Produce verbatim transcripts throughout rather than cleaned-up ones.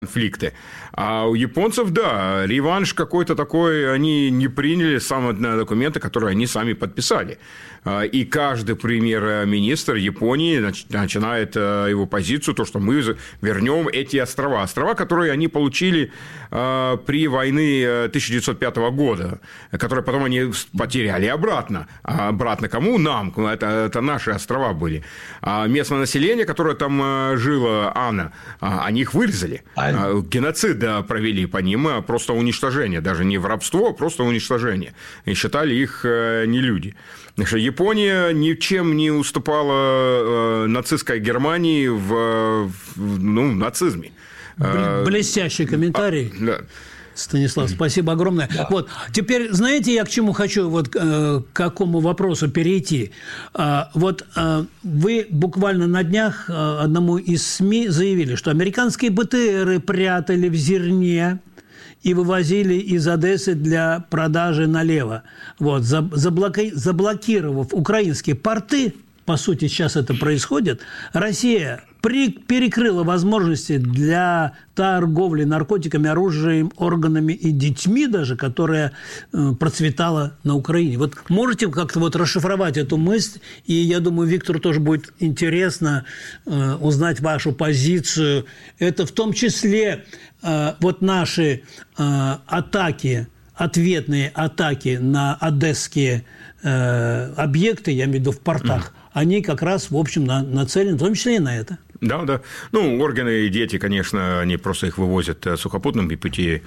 конфликты. А у японцев, да, реванш какой-то такой, они не приняли самые документы, которые они сами подписали. И каждый премьер-министр Японии начинает его позицию, то, что мы вернем эти острова. Острова, которые они получили при войне тысяча девятьсот пятого года, которые потом они потеряли обратно. А обратно кому? Нам. Это, это наши острова были. А местное население, которое там жило, Анна, они их вырезали. Геноцид провели по ним, просто уничтожение, даже не воровство, а просто уничтожение. И считали их не люди. Потому что Япония ничем не уступала нацистской Германии в, в, ну, в нацизме. Блестящий комментарий. А, да. Станислав, спасибо огромное. Да. Вот, теперь, знаете, я к чему хочу, вот, к какому вопросу перейти? Вот вы буквально на днях одному из СМИ заявили, что американские БТРы прятали в зерне и вывозили из Одессы для продажи налево. Вот, заблоки... заблокировав украинские порты, по сути, сейчас это происходит, Россия при... перекрыла возможности для торговли наркотиками, оружием, органами и детьми даже, которая э, процветала на Украине. Вот можете как-то вот расшифровать эту мысль? И я думаю, Виктору тоже будет интересно э, узнать вашу позицию. Это в том числе э, вот наши э, атаки, ответные атаки на одесские э, объекты, я имею в виду в портах, mm. они как раз, в общем, на, нацелены, в том числе и на это. Да, да. Ну, органы и дети, конечно, они просто их вывозят сухопутными пути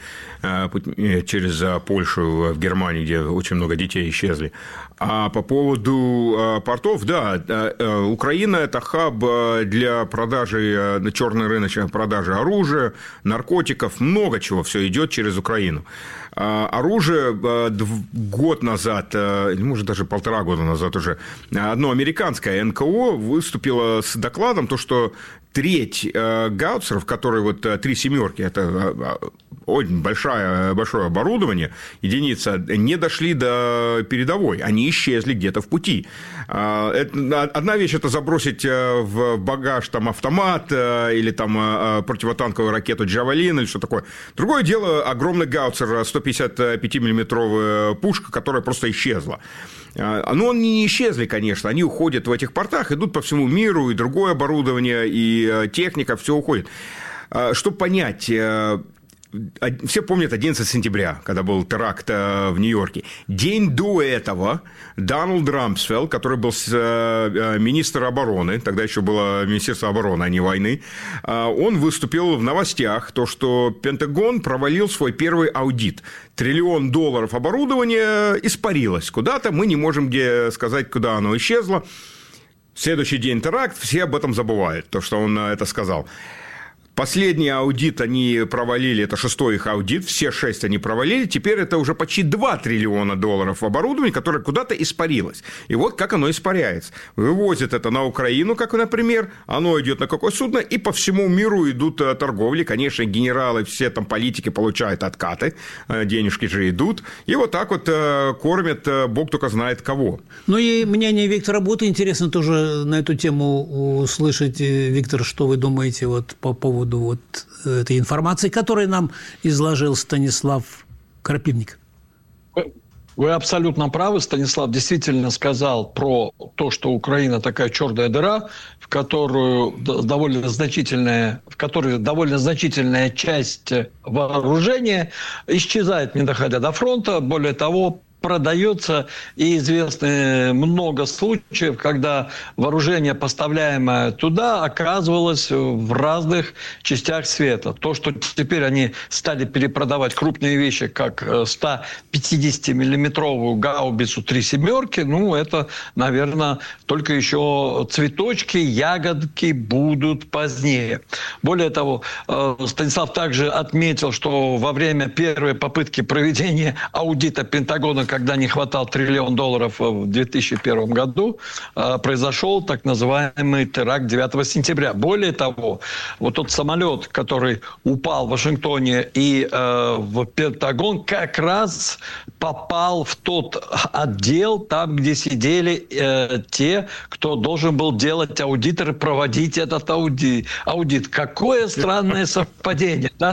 через Польшу в Германию, где очень много детей исчезли. А по поводу портов, да, Украина – это хаб для продажи, черный рынок продажи оружия, наркотиков, много чего все идет через Украину. Оружие год назад, или, может, даже полтора года назад уже, одно американское эн ка о выступило с докладом, то, что треть гаубицеров, которые вот три семерки, это очень большое, большое оборудование, единица, не дошли до передовой, они исчезли где-то в пути. Одна вещь – это забросить в багаж там, автомат или там, противотанковую ракету «Джавелин» или что такое. Другое дело – огромный гаубицер, сто пятьдесят пять миллиметровая пушка, которая просто исчезла. Но они не исчезли, конечно, они уходят в этих портах, идут по всему миру, и другое оборудование, и техника, все уходит. Чтобы понять, все помнят одиннадцатого сентября, когда был теракт в Нью-Йорке. День до этого Дональд Рамсфелд, который был министр обороны, тогда еще было Министерство обороны, а не войны, он выступил в новостях, то, что Пентагон провалил свой первый аудит. Триллион долларов оборудования испарилось куда-то, мы не можем где сказать, куда оно исчезло. Следующий день теракт, все об этом забывают, то, что он это сказал. Последний аудит они провалили, это шестой их аудит, все шесть они провалили, теперь это уже почти два триллиона долларов оборудования, которое куда-то испарилось. И вот как оно испаряется. Вывозят это на Украину, как, например, оно идет на какое судно, и по всему миру идут торговли. Конечно, генералы, все там политики получают откаты, денежки же идут, и вот так вот кормят, Бог только знает кого. Ну и мнение Виктора будет интересно тоже на эту тему услышать. Виктор, что вы думаете вот по поводу вот этой информации, которую нам изложил Станислав Крапивник? Вы абсолютно правы. Станислав действительно сказал про то, что Украина такая черная дыра, в которую довольно значительная, в которой довольно значительная часть вооружения исчезает, не доходя до фронта. Более того, продается, и известно много случаев, когда вооружение, поставляемое туда, оказывалось в разных частях света. То, что теперь они стали перепродавать крупные вещи, как сто пятидесятимиллиметровую гаубицу «Три семерки», ну, это, наверное, только еще цветочки, ягодки будут позднее. Более того, Станислав также отметил, что во время первой попытки проведения аудита Пентагона, когда не хватало триллион долларов в две тысячи первом году, произошел так называемый теракт девятого сентября. Более того, вот тот самолет, который упал в Вашингтоне и э, в Пентагон, как раз попал в тот отдел, там, где сидели э, те, кто должен был делать аудитор и проводить этот ауди- аудит. Какое странное совпадение, да?